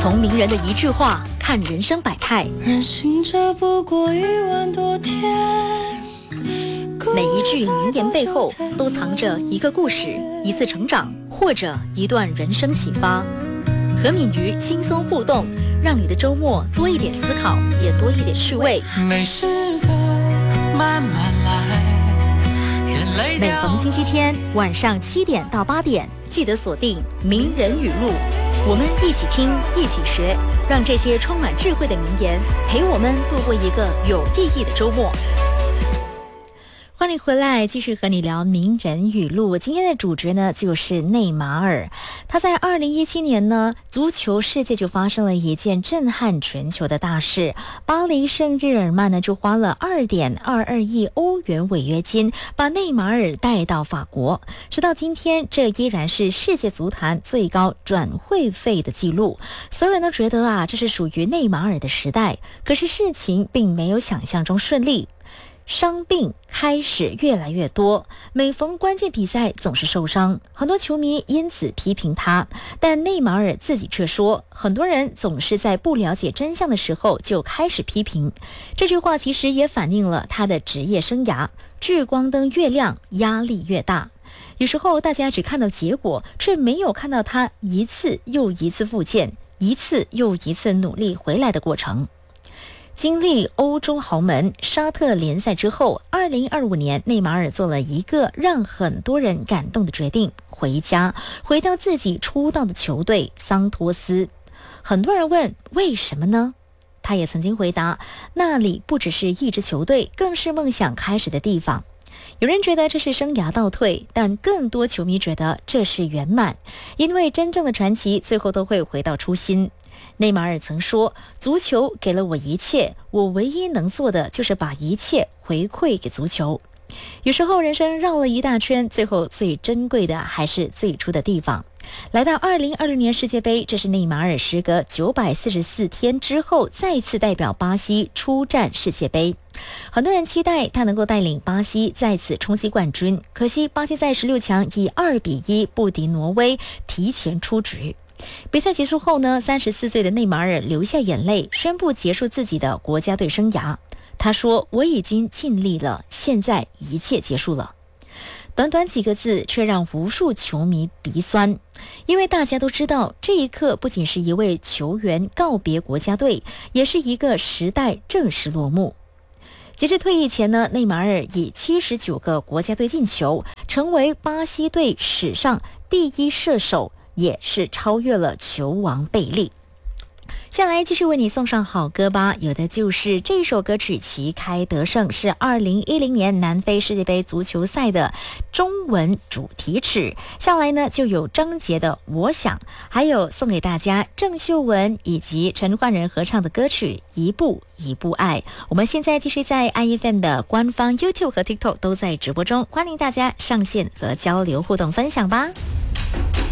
从名人的一句话看人生百态， 人醒着不过1万多天， 每一句名言背后都藏着一个故事，一次成长，或者一段人生启发。和敏瑜轻松互动，让你的周末多一点思考，也多一点趣味。 没事的，慢慢来。 每逢星期天晚上7点到8点，记得锁定名人语录，我们一起听，一起学，让这些充满智慧的名言陪我们度过一个有意义的周末。欢迎回来，继续和你聊名人语录。今天的主角呢，就是内马尔。他在2017年呢，足球世界就发生了一件震撼全球的大事，巴黎圣日耳曼呢就花了2.22亿欧元违约金，把内马尔带到法国。直到今天，这依然是世界足坛最高转会费的记录。所有人都觉得啊，这是属于内马尔的时代。可是事情并没有想象中顺利。伤病开始越来越多，每逢关键比赛总是受伤，很多球迷因此批评他，但内马尔自己却说，很多人总是在不了解真相的时候就开始批评。这句话其实也反映了他的职业生涯，聚光灯越亮，压力越大。有时候大家只看到结果，却没有看到他一次又一次复健，一次又一次努力回来的过程。经历欧洲豪门沙特联赛之后，2025年内马尔做了一个让很多人感动的决定，回家，回到自己出道的球队桑托斯。很多人问为什么呢？他也曾经回答，那里不只是一支球队，更是梦想开始的地方。有人觉得这是生涯倒退，但更多球迷觉得这是圆满，因为真正的传奇最后都会回到初心。内马尔曾说，足球给了我一切，我唯一能做的就是把一切回馈给足球。有时候人生绕了一大圈，最后最珍贵的还是最初的地方。来到2026年世界杯，这是内马尔时隔944天之后再次代表巴西出战世界杯。很多人期待他能够带领巴西再次冲击冠军，可惜巴西在16强以2-1不敌挪威，提前出局。比赛结束后呢，34岁的内马尔流下眼泪，宣布结束自己的国家队生涯。他说，我已经尽力了，现在一切结束了。短短几个字却让无数球迷鼻酸，因为大家都知道，这一刻不仅是一位球员告别国家队，也是一个时代正式落幕。截至退役前呢，内马尔以79个国家队进球，成为巴西队史上第一射手，也是超越了球王贝利。下来继续为你送上好歌吧，有的就是这首歌曲《旗开得胜》，是2010年南非世界杯足球赛的中文主题曲。下来呢就有张杰的《我想》，还有送给大家郑秀文以及陈奂仁合唱的歌曲《一步一步爱》。我们现在继续在 IFM 的官方 YouTube 和 TikTok 都在直播中，欢迎大家上线和交流互动分享吧。